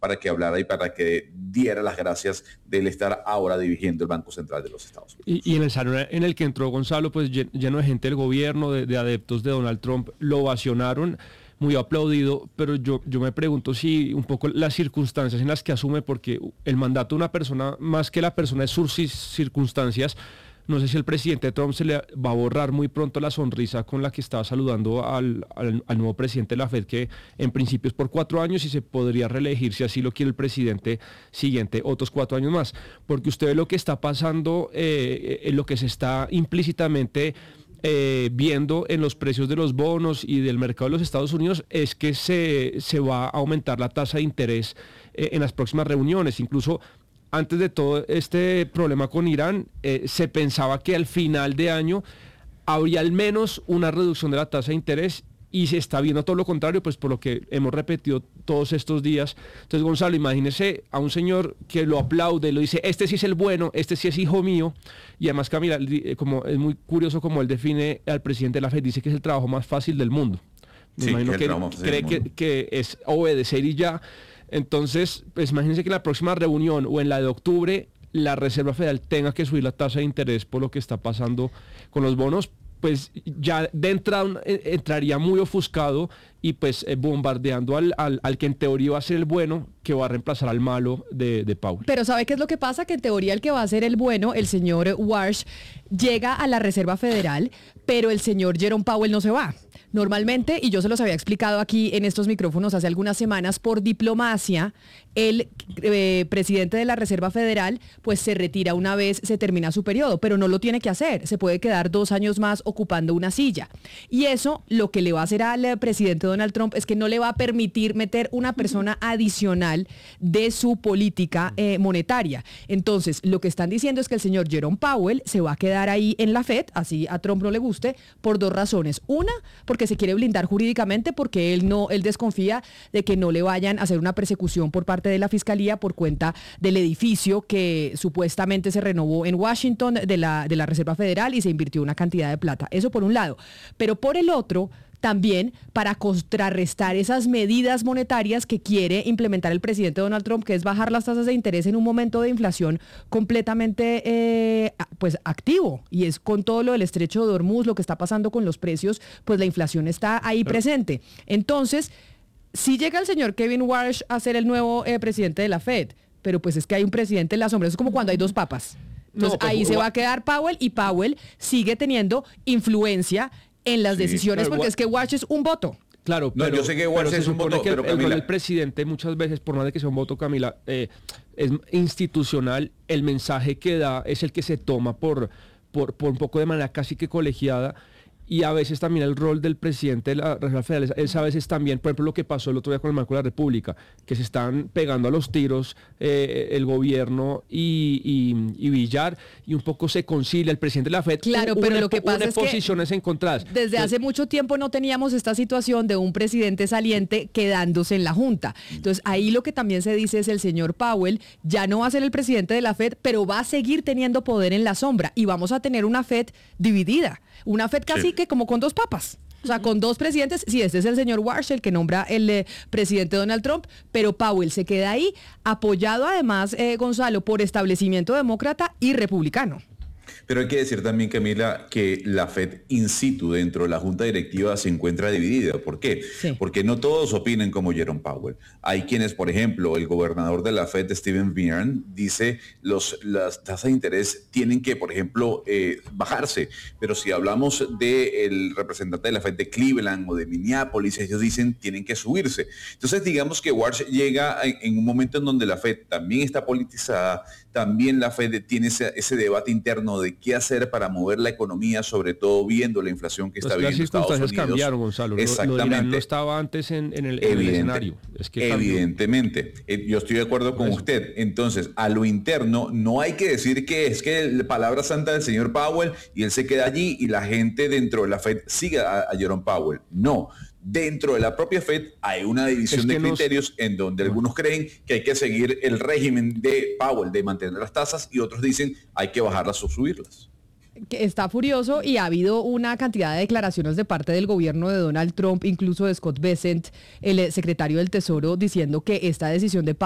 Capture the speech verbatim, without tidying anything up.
para que hablara y para que diera las gracias del estar ahora dirigiendo el Banco Central de los Estados Unidos. Y, y en el salón en el que entró Gonzalo, pues lleno de gente del gobierno, de, de adeptos de Donald Trump, lo ovacionaron, muy aplaudido, pero yo, yo me pregunto si un poco las circunstancias en las que asume, porque el mandato de una persona, más que la persona, es sus circunstancias. No sé si el presidente Trump se le va a borrar muy pronto la sonrisa con la que estaba saludando al, al, al nuevo presidente de la Fed, que en principio es por cuatro años y se podría reelegir si así lo quiere el presidente siguiente otros cuatro años más. Porque usted ve lo que está pasando, eh, eh, lo que se está implícitamente Eh, viendo en los precios de los bonos y del mercado de los Estados Unidos, es que se, se va a aumentar la tasa de interés eh, en las próximas reuniones. Incluso antes de todo este problema con Irán, eh, se pensaba que al final de año habría al menos una reducción de la tasa de interés, y se está viendo todo lo contrario, pues por lo que hemos repetido todos estos días. Entonces, Gonzalo, imagínese a un señor que lo aplaude, lo dice, este sí es el bueno, este sí es hijo mío, y además, Camila, como es muy curioso como él define al presidente de la Fed, dice que es el trabajo más fácil del mundo. Me sí, imagino que cree que, que es obedecer y ya. Entonces, pues imagínense que en la próxima reunión o en la de octubre, la Reserva Federal tenga que subir la tasa de interés por lo que está pasando con los bonos, pues ya de entrada entraría muy ofuscado y pues eh, bombardeando al, al, al que en teoría va a ser el bueno, que va a reemplazar al malo de, de Powell. Pero ¿sabe qué es lo que pasa? Que en teoría el que va a ser el bueno, el señor Warsh, llega a la Reserva Federal, pero el señor Jerome Powell no se va. Normalmente, y yo se los había explicado aquí en estos micrófonos hace algunas semanas, por diplomacia, el eh, presidente de la Reserva Federal pues se retira una vez se termina su periodo, pero no lo tiene que hacer, se puede quedar dos años más ocupando una silla. Y eso lo que le va a hacer al eh, presidente Donald Trump es que no le va a permitir meter una persona adicional de su política eh, monetaria. Entonces, lo que están diciendo es que el señor Jerome Powell se va a quedar ahí en la Fed, así a Trump no le guste, por dos razones. Una, porque se quiere blindar jurídicamente, porque él no, él desconfía de que no le vayan a hacer una persecución por parte de la Fiscalía por cuenta del edificio que supuestamente se renovó en Washington de la, de la Reserva Federal y se invirtió una cantidad de plata. Eso por un lado. Pero por el otro, también para contrarrestar esas medidas monetarias que quiere implementar el presidente Donald Trump, que es bajar las tasas de interés en un momento de inflación completamente eh, pues activo, y es con todo lo del estrecho de Hormuz, lo que está pasando con los precios, pues la inflación está ahí presente. Entonces, si llega el señor Kevin Warsh a ser el nuevo eh, presidente de la Fed, pero pues es que hay un presidente en la sombra, eso es como cuando hay dos papas. Entonces no, ahí se va a quedar Powell, y Powell sigue teniendo influencia en las sí, decisiones, porque es que Warsh es un voto. Claro, pero, no, yo sé que Warsh es un voto, que pero el, el, el presidente muchas veces, por más de que sea un voto, Camila, eh, es institucional, el mensaje que da es el que se toma por, por, por un poco de manera casi que colegiada, y a veces también el rol del presidente de la Reserva Federal es a veces también, por ejemplo, lo que pasó el otro día con el Banco de la República, que se están pegando a los tiros eh, el gobierno y, y, y Villar, y un poco se concilia el presidente de la Fed. Claro, un, pero une, lo que pasa es que posiciones encontradas. Desde Entonces, hace mucho tiempo no teníamos esta situación de un presidente saliente quedándose en la Junta. Entonces ahí lo que también se dice es el señor Powell ya no va a ser el presidente de la Fed, pero va a seguir teniendo poder en la sombra, y vamos a tener una Fed dividida. Una Fed casi sí. que como con dos papas, o sea, con dos presidentes. Sí, este es el señor Warsh, el que nombra el eh, presidente Donald Trump, pero Powell se queda ahí, apoyado además, eh, Gonzalo, por establecimiento demócrata y republicano. Pero hay que decir también, Camila, que la Fed in situ dentro de la Junta Directiva se encuentra dividida. ¿Por qué? Sí. Porque no todos opinan como Jerome Powell. Hay quienes, por ejemplo, el gobernador de la Fed, Steven Byrne, dice los las tasas de interés tienen que, por ejemplo, eh, bajarse. Pero si hablamos del representante de la Fed de Cleveland o de Minneapolis, ellos dicen tienen que subirse. Entonces, digamos que Warsh llega en, en un momento en donde la Fed también está politizada, también la Fed tiene ese, ese debate interno de qué hacer para mover la economía, sobre todo viendo la inflación que está pues viviendo Estados Unidos. Las circunstancias cambiaron, Gonzalo. Exactamente. Lo, lo no estaba antes en, en, el, en el escenario. Es que evidentemente. Eh, yo estoy de acuerdo con Eso. usted. Entonces, a lo interno, no hay que decir que es que la palabra santa del señor Powell y él se queda allí y la gente dentro de la Fed sigue a, a Jerome Powell. No. Dentro de la propia Fed hay una división es de criterios nos... en donde algunos creen que hay que seguir el régimen de Powell de mantener las tasas y otros dicen hay que bajarlas o subirlas. Que está furioso, y ha habido una cantidad de declaraciones de parte del gobierno de Donald Trump, incluso de Scott Bessent, el secretario del Tesoro, diciendo que esta decisión de